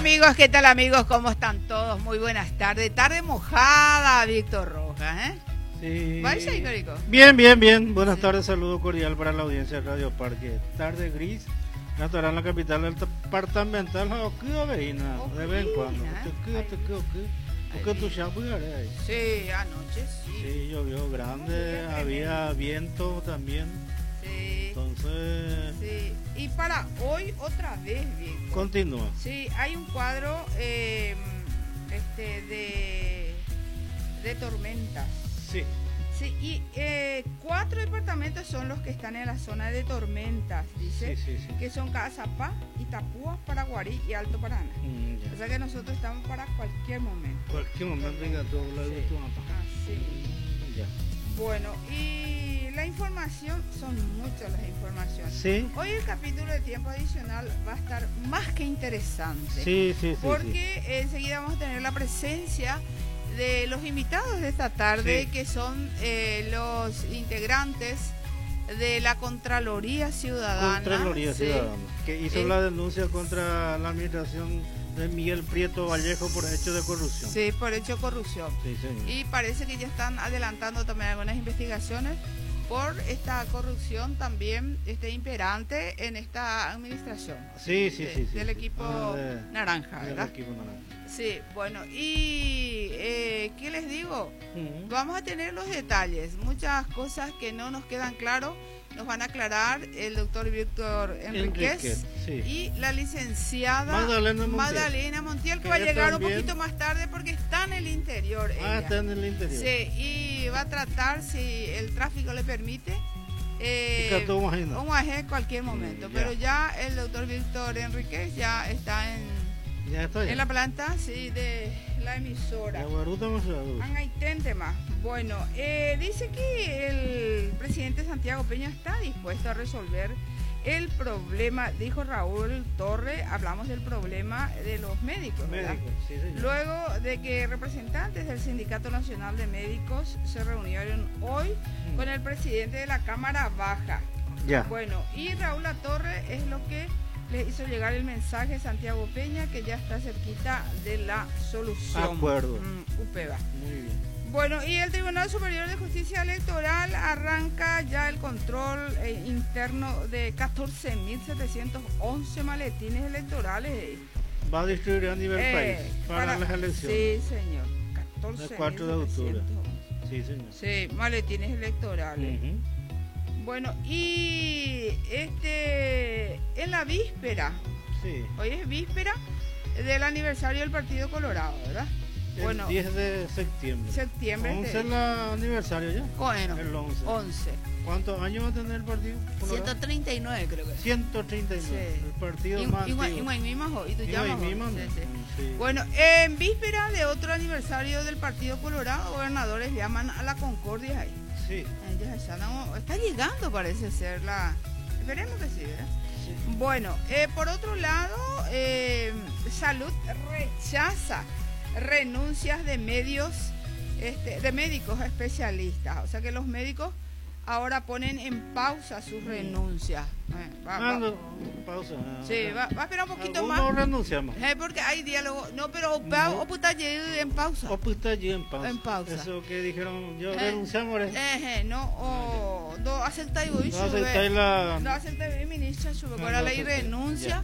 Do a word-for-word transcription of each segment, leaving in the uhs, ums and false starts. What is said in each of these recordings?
amigos? ¿Qué tal amigos? ¿Cómo están todos? Muy buenas tardes. Tarde mojada, Víctor Rojas, ¿eh? Sí. ¿Vais ahí, Perico? Bien, bien, bien. Buenas Sí. tardes, saludo cordial para la audiencia de Radio Parque. Tarde gris, estará en la capital del departamental, Veina, de vez en cuando. Porque tú ya ahí. Sí, anoche sí. Sí, llovió grande, había viento también. Sí. Entonces, Sí. Y para hoy otra vez, Víctor. continúa. Sí, hay un cuadro eh, este, de, de tormentas. Sí. Sí, y eh, cuatro departamentos son los que están en la zona de tormentas, dice, Sí, sí, sí. que son Cazapá, Itapúa, Paraguarí y Alto Paraná. Mm, O ya. sea que nosotros estamos para cualquier momento. Cualquier momento venga todo la de tu mamá. Así. Ya. Bueno, y la información, son muchas las informaciones. Sí. Hoy el capítulo de tiempo adicional va a estar más que interesante. Sí, sí, sí. Porque sí. enseguida vamos a tener la presencia de los invitados de esta tarde, Sí. que son eh, los integrantes de la Contraloría Ciudadana. Contraloría Sí. Ciudadana, que hizo Eh, la denuncia contra la administración de Miguel Prieto Vallejo por hechos de corrupción. Sí, por hecho de corrupción. Sí, señor. Y parece que ya están adelantando también algunas investigaciones por esta corrupción también este, imperante en esta administración. Sí, sí, de- sí, sí, Del sí. equipo Ah, de- naranja, del ¿verdad? equipo naranja. Sí, bueno, y eh, ¿qué les digo? Ujú. Vamos a tener los detalles, muchas cosas que no nos quedan claros, nos van a aclarar el doctor Víctor Enríquez Enríquez, sí. y la licenciada Magdalena Montiel. Magdalena Montiel, que Que va a ella llegar también- un poquito más tarde porque está en el interior Ah, ella. está en el interior. Sí, y va a tratar, si el tráfico le permite, eh, Y que todo imagina. un A G en cualquier momento, Mm, ya. pero ya el doctor Víctor Enríquez ya está en, Ya está ya. en la planta, sí, de la emisora. La guaruta más la- Angaitente más. Bueno, eh, dice que el presidente Santiago Peña está dispuesto a resolver el problema, dijo Raúl Torre, hablamos del problema de los médicos, ¿verdad? Médico, sí, señor. Luego de que representantes del Sindicato Nacional de Médicos se reunieron hoy Mm. con el presidente de la Cámara Baja. Ya. Bueno, y Raúl Torre es lo que le hizo llegar el mensaje a Santiago Peña, que ya está cerquita de la solución. Acuerdo. Mm, Upeva. Muy bien. Bueno, y el Tribunal Superior de Justicia Electoral arranca ya el control eh, interno de catorce mil setecientos once maletines electorales. Va a distribuir a nivel Eh, país para, las elecciones. Sí, señor. catorce El cuatro de octubre. Sí, señor. Sí, maletines electorales. Ujú. Bueno, y este en la víspera, Sí. hoy es víspera del aniversario del Partido Colorado, ¿verdad? El Bueno, diez de septiembre. septiembre. once de- es el aniversario ya. Bueno, El once. once. ¿Cuántos años va a tener el partido? Colorado? ciento treinta y nueve creo que. ciento treinta y nueve. Sí. El partido Y- más igual- antiguo. igual mismo, y tú Igual llamas, mismo, sí, sí. sí. Bueno, en víspera de otro aniversario del Partido Colorado, gobernadores llaman a la concordia ahí. Sí. Ellos ya no, está llegando, parece ser la. Esperemos que sí, ¿verdad? Sí. Bueno, eh, por otro lado, eh, Salud rechaza renuncias de medios, este, de médicos especialistas. O sea que los médicos ahora ponen en pausa sus renuncias. Eh, va- va- Ah, no, pausa. ah, sí, ok. va, va a esperar un poquito Algunos más. renunciamos. Eh, porque hay diálogo. No, pero o pa- No. o puta llegue en pausa. O pues está allí en pausa. En pausa. Eso que dijeron, yo Eh, renunciamos. Eh, Eh, eh, no, o no acepta y voy no aceptáis la. no acepta y ministra sube No, con la no ley aceptáis, renuncia. ya.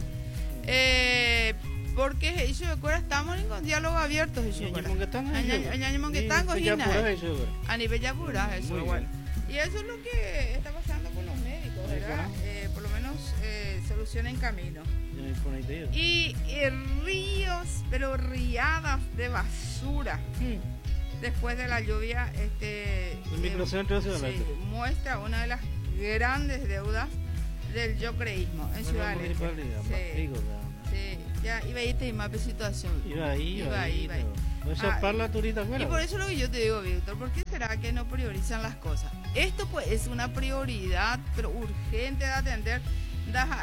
Eh, porque eso recuerda estamos en con diálogo abierto eso Ñañi recuerda. Monguetán, Aña- eso. Añañi Monguetán, Y Gojina, Pillapura, eh. eso, güey. A nivel ya pura eso Muy bueno. bien. Y eso es lo que está pasando con los médicos, ¿verdad? Ajá. Eh, por lo menos eh, solución en camino. Ya me pone idea. Y eh, ríos, pero riadas de basura. Después de la lluvia, este El microcentro de Ciudad del sí, Este. muestra una de las grandes deudas del yocreísmo en Bueno, Ciudad la del Este. municipalidad, más Sí, digo, la- sí, ya iba a irte y más situación. Iba ahí, iba, Iba ahí, ahí. iba ahí. No Ah, chapar la turita afuera. Y por eso lo que yo te digo, Víctor, ¿por qué será que no priorizan las cosas? Esto pues es una prioridad, pero urgente de atender. Daja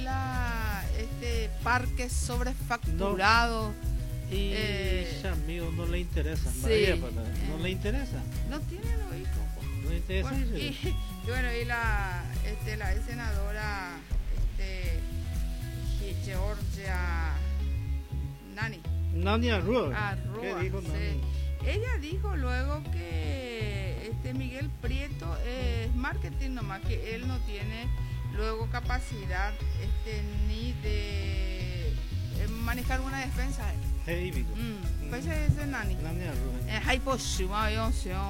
la este parque sobrefacturado. Y eh, ese amigo no le interesa. sí. María, pata, no le interesa. No tiene lo hijo. No le interesa. Bueno, eso. y, y bueno, y la, este, la senadora este, Georgia Nani. Nani Arrua. Arrua, ¿Qué dijo sí. Nani? Ella dijo luego que este Miguel Prieto es marketing nomás, que él no tiene luego capacidad este, ni de eh, manejar una defensa. Hey, Vigo. Mm, pues ese es Nani. Nani Arrua. Eh, hay posibilidad,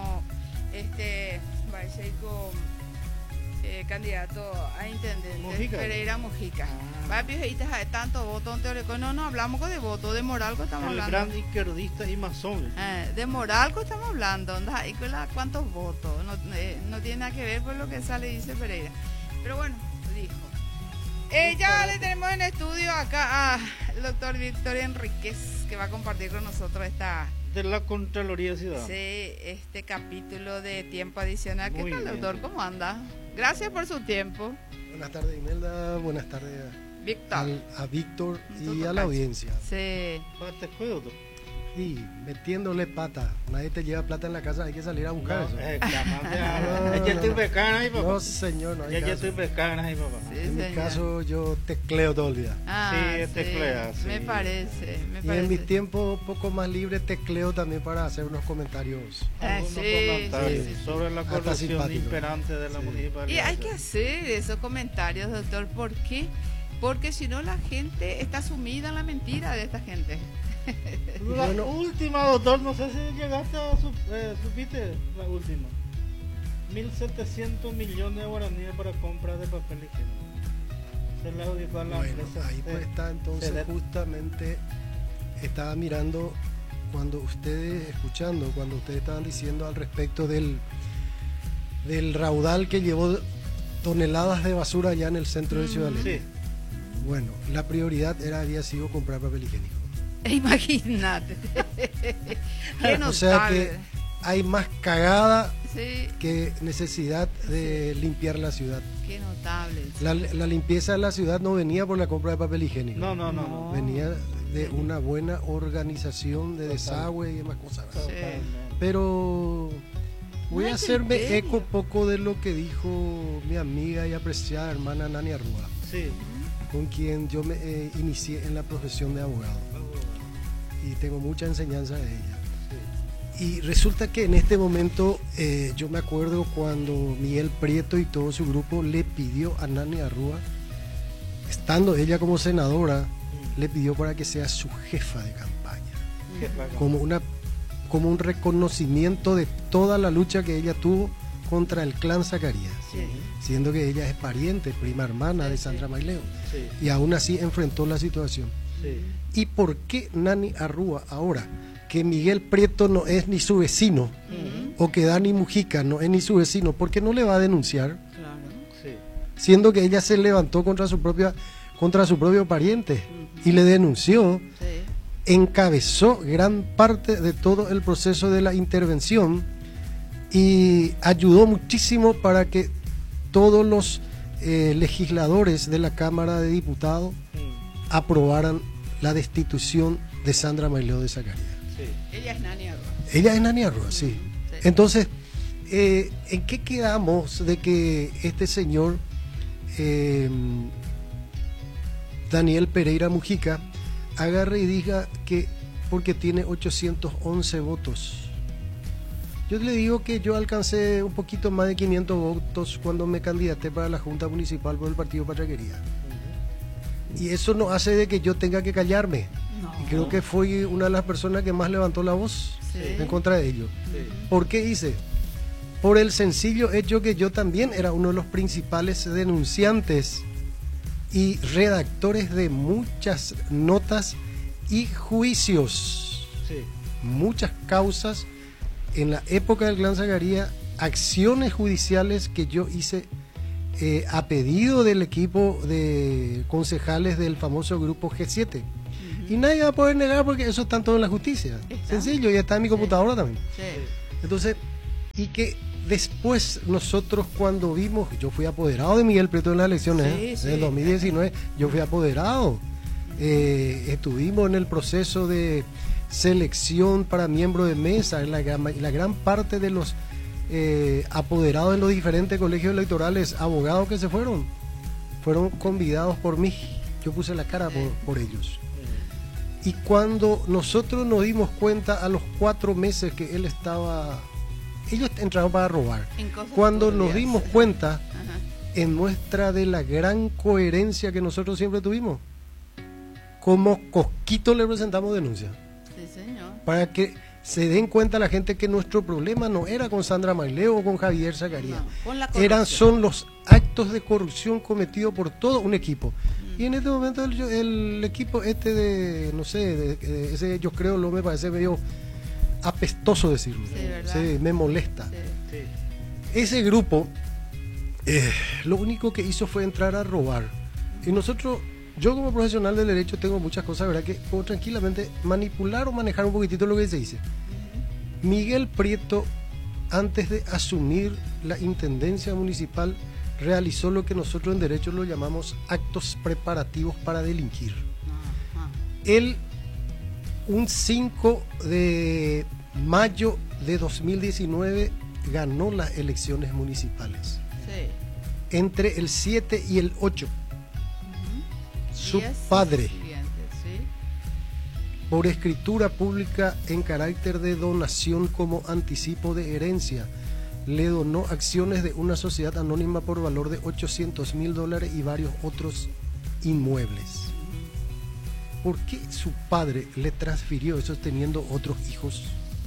este, parece con eh, candidato a intendente Mojica. Pereira Mojica. Ah. Va viejitas de tanto voto en teórico. No, no hablamos de voto, de moral que estamos El hablando. gran izquierdista y masón. Eh, de moral que estamos hablando, onda, ahí con la, cuántos votos, no, eh, no tiene nada que ver con lo que sale y dice Pereira. Pero bueno, dijo. Eh, ya le tenemos en estudio acá al doctor Víctor Enríquez, que va a compartir con nosotros esta De la Contraloría de Ciudad. sí, este capítulo de tiempo adicional. ¿Qué Muy tal, bien. doctor? ¿Cómo anda? Gracias por su tiempo, Buenas tardes, Imelda. Buenas tardes Víctor. al- a Víctor y Doctor a la Cacho. audiencia. Sí. Bate juego, tú. Y metiéndole pata. Nadie te lleva plata en la casa, hay que salir a buscar No, eso. eh, clamante a- No, Ya no, estoy no. becana ahí, papá. No, señor, no hay Ya ya caso. estoy becana ahí, papá. Sí, En mi señor. caso, yo tecleo todo el día. Ah, Sí, teclea, sí. Me parece, me Y parece. en mis tiempos un poco más libre tecleo también para hacer unos comentarios. Ah, Algunos sí, comentarios sí, sí. sobre la Hasta corrupción simpático. imperante de la Sí. municipalidad. Y hay que hacer esos comentarios, doctor. ¿Por qué? Porque si no la gente está sumida en la mentira de esta gente. La Bueno. última, doctor, no sé si llegaste a su, eh, supiste la última. mil setecientos millones de guaraníes para compra de papel higiénico. Se le adjudicó a la Bueno, empresa. ahí pues eh, está, entonces se le- justamente estaba mirando cuando ustedes, escuchando, cuando ustedes estaban diciendo al respecto del, del raudal que llevó toneladas de basura allá en el centro de Ciudad Alegre. Sí, Bueno, la prioridad era, había sido comprar papel higiénico. Imagínate. Qué O sea notable. que hay más cagada Sí, que necesidad de limpiar la ciudad. qué notable. La, la limpieza de la ciudad no venía por la compra de papel higiénico. no, no, no. No. no. Venía de una buena organización de desagüe y demás cosas. Totalmente. Pero voy No a hay hacerme criterio. eco poco de lo que dijo mi amiga y apreciada hermana Nani Arrua, Sí. con quien yo me eh, inicié en la profesión de abogado y tengo mucha enseñanza de ella. Y resulta que en este momento eh, yo me acuerdo cuando Miguel Prieto y todo su grupo le pidió a Nani Arrua, estando ella como senadora, le pidió para que sea su jefa de campaña, Qué bacán. como una como un reconocimiento de toda la lucha que ella tuvo contra el clan Zacarías, Sí. siendo que ella es pariente, prima hermana de Sí, Sandra sí. Maileo, Sí, y aún así enfrentó la situación. sí. ¿Y por qué Nani Arrua ahora, que Miguel Prieto no es ni su vecino, Ujú. o que Dani Mujica no es ni su vecino, por qué no le va a denunciar, Claro. Sí. siendo que ella se levantó contra su propia contra su propio pariente y le denunció, Sí. encabezó gran parte de todo el proceso de la intervención y ayudó muchísimo para que todos los eh, legisladores de la Cámara de Diputados Mm, aprobaran la destitución de Sandra Maileo de Zacarías. sí. Ella es Nani Arroyo. Ella es Nani Arrua, sí. Sí. Entonces, eh, ¿en qué quedamos de que este señor eh, Daniel Pereira Mujica agarre y diga que porque tiene ochocientos once votos? Yo le digo que yo alcancé un poquito más de quinientos votos cuando me candidaté para la Junta Municipal por el Partido Patraquería. Y eso no hace de que yo tenga que callarme. No. Y creo que fui una de las personas que más levantó la voz Sí. en contra de ellos. Sí. ¿Por qué hice? Por el sencillo hecho que yo también era uno de los principales denunciantes y redactores de muchas notas y juicios, Sí. muchas causas en la época del Clan Zacarías, acciones judiciales que yo hice eh, a pedido del equipo de concejales del famoso grupo G siete. Y nadie va a poder negar porque eso está todo en la justicia. Está. Sencillo, y está en mi computadora también. Sí. Entonces, y que después nosotros cuando vimos, yo fui apoderado de Miguel Prieto en las elecciones, Sí, ¿eh? sí. en el dos mil diecinueve, yo fui apoderado. Eh, estuvimos en el proceso de selección para miembro de mesa, en la, gran- la gran parte de los eh, apoderados en los diferentes colegios electorales, abogados que se fueron, fueron convidados por mí. Yo puse la cara por, por ellos. Y cuando nosotros nos dimos cuenta a los cuatro meses que él estaba, ellos entraron para robar. Cuando nos dimos cuenta Ajá. en muestra de la gran coherencia que nosotros siempre tuvimos, como cosquito le presentamos denuncia. Sí, señor. Para que se den cuenta la gente que nuestro problema no era con Sandra Maileo o con Javier Zacarías. No, con la Eran, son los actos de corrupción cometidos por todo un equipo. Mm. Y en este momento el, el equipo este de, no sé, de, de, ese yo creo, lo me parece medio apestoso decirlo. Sí, ¿verdad? Sí, me molesta. Sí. Sí. Ese grupo, eh, lo único que hizo fue entrar a robar. Y nosotros... Yo como profesional del derecho tengo muchas cosas, ¿verdad?, que puedo tranquilamente manipular o manejar un poquitito lo que se dice. Miguel Prieto, antes de asumir la intendencia municipal, realizó lo que nosotros en derecho lo llamamos actos preparativos para delinquir. Él, un cinco de mayo de dos mil diecinueve, ganó las elecciones municipales. Sí. Entre el siete y el ocho. Su padre, ¿sí? por escritura pública en carácter de donación como anticipo de herencia, le donó acciones de una sociedad anónima por valor de ochocientos mil dólares y varios otros inmuebles. ¿Por qué su padre le transfirió eso teniendo otros hijos?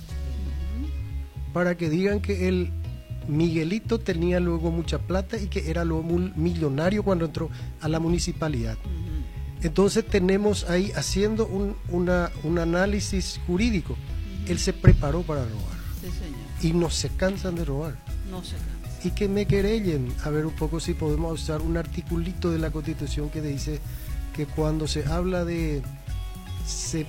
Para que digan que el Miguelito tenía luego mucha plata y que era luego millonario cuando entró a la municipalidad. Entonces tenemos ahí haciendo un, una, un análisis jurídico. Uh-huh. Él se preparó para robar. Sí, señor. Y no se cansan de robar. No se cansan. Y que me querellen, a ver un poco si podemos usar un articulito de la Constitución que dice que cuando se habla de... Se,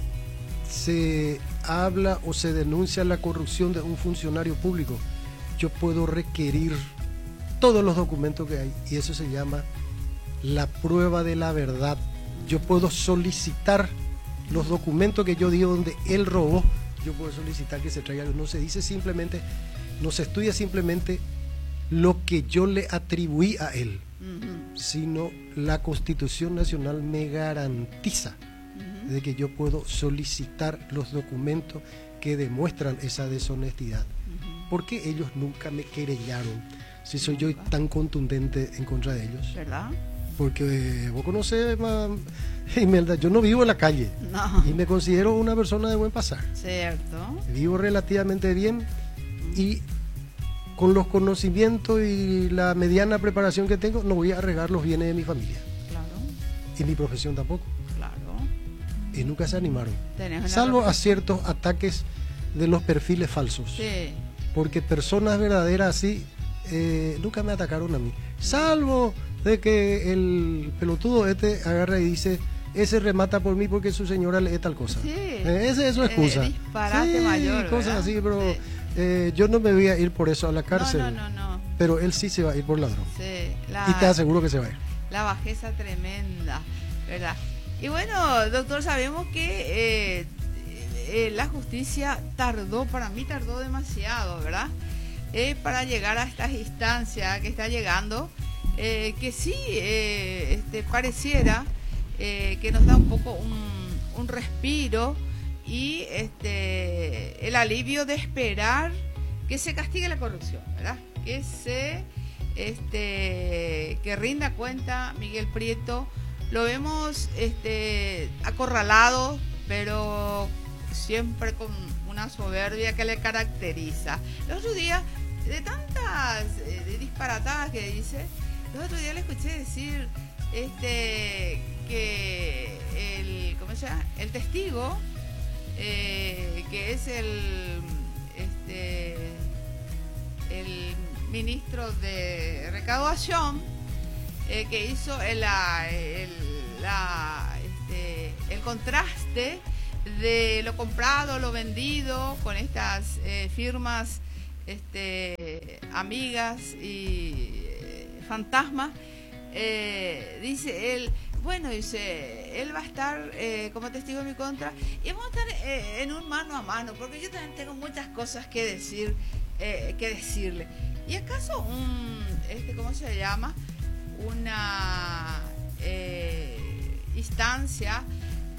se habla o se denuncia la corrupción de un funcionario público, yo puedo requerir todos los documentos que hay. Y eso se llama la prueba de la verdad. Yo puedo solicitar los documentos que yo digo donde él robó, yo puedo solicitar que se traiga. No se dice simplemente, no se estudia simplemente lo que yo le atribuí a él, uh-huh. sino la Constitución Nacional me garantiza uh-huh. de que yo puedo solicitar los documentos que demuestran esa deshonestidad. Uh-huh. ¿Por qué ellos nunca me querellaron si soy yo tan contundente en contra de ellos? ¿Verdad? Porque eh, vos conocés, Imelda, yo no vivo en la calle no. y me considero una persona de buen pasar. Cierto. Vivo relativamente bien y con los conocimientos y la mediana preparación que tengo no voy a arriesgar los bienes de mi familia. Claro. Y mi profesión tampoco. Claro. Y nunca se animaron. Salvo a ciertos ataques de los perfiles falsos. Sí. Porque personas verdaderas así eh, nunca me atacaron a mí. Salvo de que el pelotudo este agarra y dice, ese remata por mí porque su señora lee tal cosa. Sí. Eh, esa es su excusa. Eh, disparate sí, mayor, cosas ¿verdad? así, pero Sí. eh, yo no me voy a ir por eso a la cárcel. No, no, no, no. Pero él sí se va a ir por ladrón. Sí, la, y te aseguro que se va a ir. La bajeza tremenda, ¿verdad? Y bueno, doctor, sabemos que eh, eh, la justicia tardó, para mí tardó demasiado, ¿verdad? Eh, para llegar a estas instancias que está llegando. Eh, que sí, eh, este, pareciera eh, que nos da un poco un, un respiro y este, el alivio de esperar que se castigue la corrupción, ¿verdad? Que se este, que rinda cuenta Miguel Prieto. Lo vemos este, acorralado, pero siempre con una soberbia que le caracteriza. El otro día, de tantas eh, de disparatadas que dice, el otro día le escuché decir este que el ¿cómo se llama? El testigo eh, que es el este el ministro de recaudación eh, que hizo el, el, la, este, el contraste de lo comprado, lo vendido con estas eh, firmas este, amigas y fantasma, eh, dice él, bueno, dice, él va a estar eh, como testigo en mi contra y vamos a estar eh, en un mano a mano, porque yo también tengo muchas cosas que decir, eh, que decirle. ¿Y acaso un, este, cómo se llama? Una eh, instancia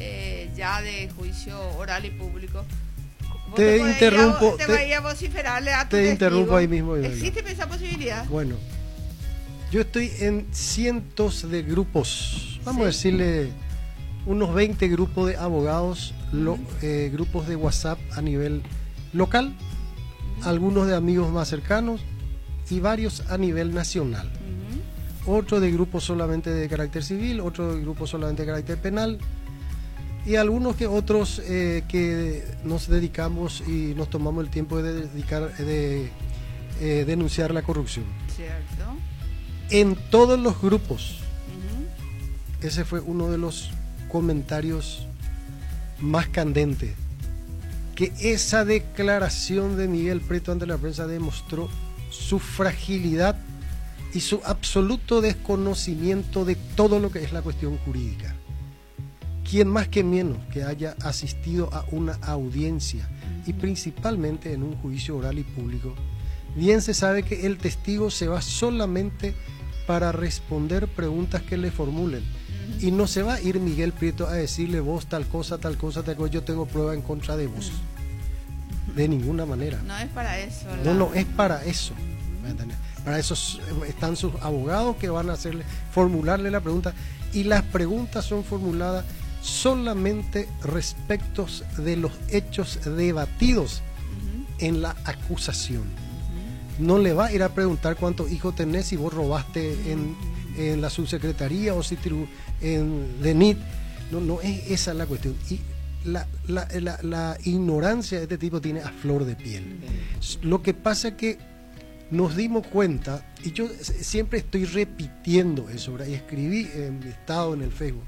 eh, ya de juicio oral y público. Te, te interrumpo. Te, te, vaya a vociferarle a tu te testigo. interrumpo ahí mismo. ¿Existe esa posibilidad? Bueno, yo estoy en cientos de grupos, vamos ¿Sí? a decirle unos veinte grupos de abogados, lo, eh, grupos de WhatsApp a nivel local, uh-huh. algunos de amigos más cercanos y varios a nivel nacional. Uh-huh. Otro de grupos solamente de carácter civil, otro de grupos solamente de carácter penal y algunos que otros eh, que nos dedicamos y nos tomamos el tiempo de dedicar de eh, denunciar la corrupción. Cierto. En todos los grupos, uh-huh. ese fue uno de los comentarios más candentes, que esa declaración de Miguel Prieto ante la prensa demostró su fragilidad y su absoluto desconocimiento de todo lo que es la cuestión jurídica. ¿Quién más que menos que haya asistido a una audiencia y principalmente en un juicio oral y público, bien se sabe que el testigo se va solamente para responder preguntas que le formulen y no se va a ir Miguel Prieto a decirle vos tal cosa, tal cosa, tal cosa, yo tengo prueba en contra de vos. De ninguna manera. No es para eso. La... No, no, es para eso. Para eso están sus abogados que van a hacerle, formularle la pregunta y las preguntas son formuladas solamente respecto de los hechos debatidos uh-huh. en la acusación. Uh-huh. No le va a ir a preguntar cuántos hijos tenés, si vos robaste uh-huh. en, en la subsecretaría o si tribu, en DENIT. No, no es esa la cuestión. Y la, la, la, la ignorancia de este tipo tiene a flor de piel. Uh-huh. Lo que pasa es que nos dimos cuenta, y yo siempre estoy repitiendo eso, ¿verdad? Y escribí en mi estado en el Facebook,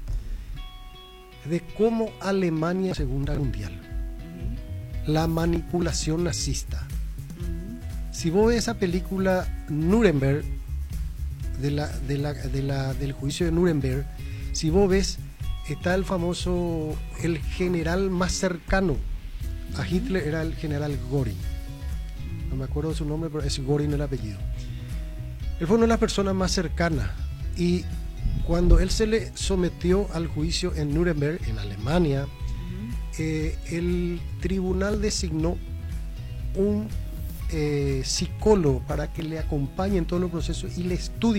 de cómo Alemania en la Segunda Guerra Mundial, uh-huh. la manipulación nazista. Uh-huh. Si vos ves esa película Nuremberg, de la, de la, de la, del juicio de Nuremberg, si vos ves, está el famoso, el general más cercano a Hitler era el general Göring. No me acuerdo de su nombre, pero es Göring el apellido. Él fue una de las personas más cercanas y cuando él se le sometió al juicio en Nuremberg, en Alemania, uh-huh. eh, el tribunal designó un eh, psicólogo para que le acompañe en todos los procesos y le estudie